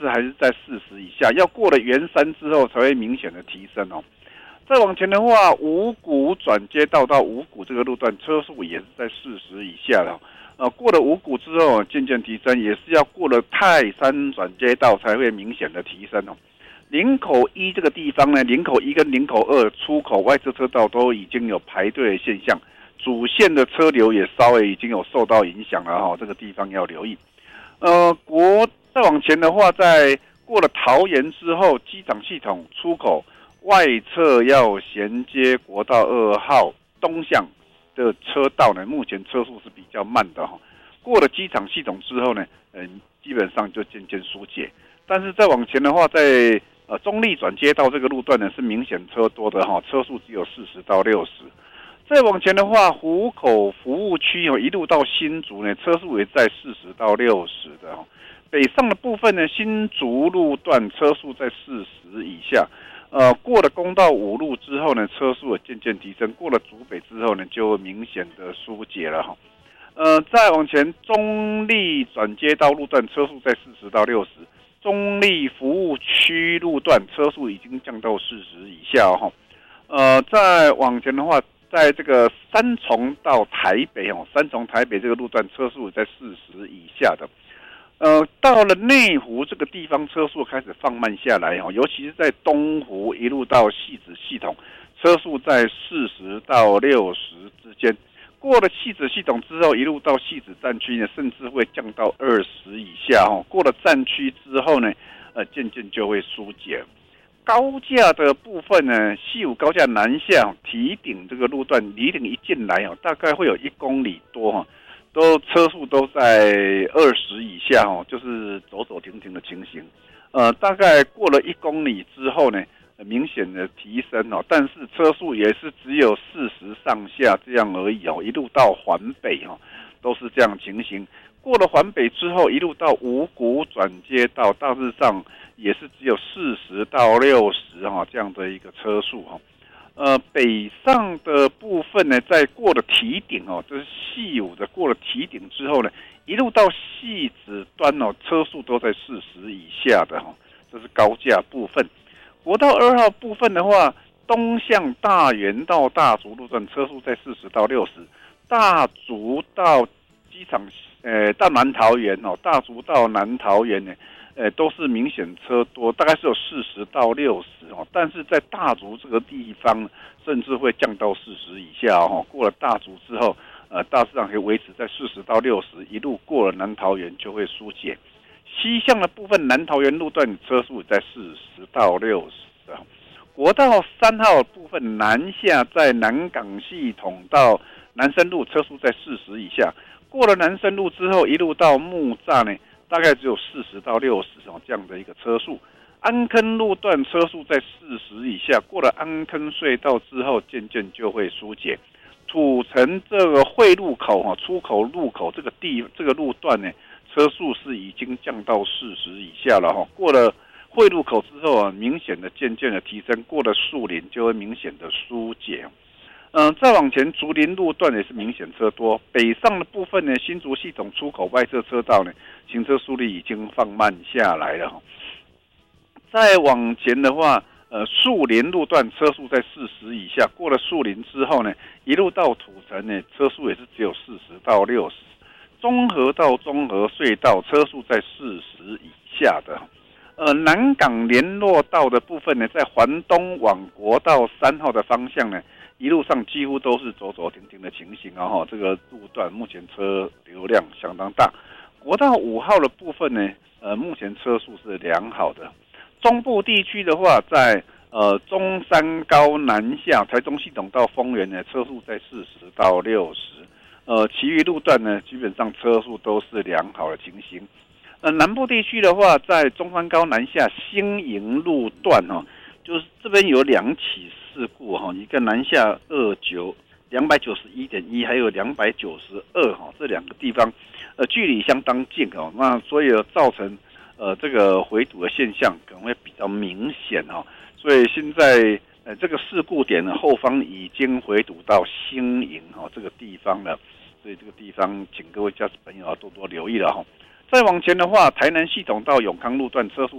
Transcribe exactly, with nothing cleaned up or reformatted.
还是在四十以下，要过了圆山之后才会明显的提升哦。再往前的话，五股转接道到五股这个路段车速也是在四十以下了。呃，过了五股之后渐渐提升，也是要过了泰山转接道才会明显的提升哦。林口一这个地方呢，林口一跟林口二出口外侧车道都已经有排队的现象，主线的车流也稍微已经有受到影响了哈、哦，这个地方要留意。呃，国再往前的话，在过了桃园之后，机场系统出口外侧要衔接国道二号东向的车道呢，目前车速是比较慢的哈、哦。过了机场系统之后呢，嗯，基本上就渐渐疏解。但是再往前的话，在呃中立转接道这个路段呢，是明显车多的哈、哦，车速只有四十到六十。再往前的话，湖口服务区哦，一路到新竹呢，车速也在四十到六十的哈、哦。北上的部分呢，新竹路段车速在四十以下。呃，过了公道五路之后呢，车速也渐渐提升。过了竹北之后呢，就明显的疏解了哈。呃，再往前，中立转接道路段车速在四十到六十，中立服务区路段车速已经降到四十以下哈。呃，再往前的话，在这个三重到台北哦，三重台北这个路段车速在四十以下的。呃，到了内湖这个地方，车速开始放慢下来哦，尤其是在东湖一路到汐止系统，车速在四十到六十之间。过了汐止系统之后，一路到汐止站区呢，甚至会降到二十以下哦。过了站区之后呢，呃，渐渐就会疏解。高架的部分呢，西武高架南下堤顶这个路段，堤顶一进来哦，大概会有一公里多哈。都车速都在二十以下哦，就是走走停停的情形。呃，大概过了一公里之后呢，明显的提升哦，但是车速也是只有四十上下这样而已哦。一路到环北哦，都是这样情形。过了环北之后，一路到五股转接道，大致上也是只有四十到六十哈这样的一个车速哈。呃，北上的部分呢，在过了堤顶哦，就是汐五的过了堤顶之后呢，一路到汐止端哦，车速都在四十以下的哈、哦，这是高架部分。国道二号部分的话，东向大园到大竹路段车速在四十到六十，大竹到机场呃到南桃园哦，大竹到南桃园呢。呃，都是明显车多，大概是有四十到六十哦，但是在大竹这个地方，甚至会降到四十以下哦。过了大竹之后，呃，大致上可以维持在四十到六十，一路过了南桃园就会疏解。西向的部分，南桃园路段车速在四十到六十啊。国道三号部分南下，在南港系统到南深路车速在四十以下，过了南深路之后，一路到木栅呢。大概只有四十到六十哦这样的一个车速，安坑路段车速在四十以下，过了安坑隧道之后，渐渐就会疏解。土城这个汇入口哈出口入口这个地这个路段呢，车速是已经降到四十以下了哈。过了汇入口之后啊，明显的渐渐的提升，过了树林就会明显的疏解。嗯、呃，再往前，竹林路段也是明显车多。北上的部分呢，新竹系统出口外侧车道呢，行车速率已经放慢下来了哈。再往前的话，呃，树林路段车速在四十以下，过了树林之后呢，一路到土城呢，车速也是只有四十到六十。中和到中和隧道车速在四十以下的。呃，南港联络道的部分呢，在环东往国道三号的方向呢。一路上几乎都是走走停停的情形啊！哈，这个路段目前车流量相当大。国道五号的部分呢，呃，目前车速是良好的。中部地区的话，在呃中山高南下，台中系统到丰原呢，车速在四十到六十。呃，其余路段呢，基本上车速都是良好的情形。呃，南部地区的话，在中山高南下新营路段哈、哦，就是这边有两起事故哈，一个南下二九两百九十一点一，还有两百九十二哈，这两个地方，呃，距离相当近哦，那所以造成呃这个回堵的现象可能会比较明显哈，所以现在呃这个事故点呢后方已经回堵到新营哈这个地方了，所以这个地方请各位驾驶朋友要多多留意了哈。再往前的话，台南系统到永康路段车速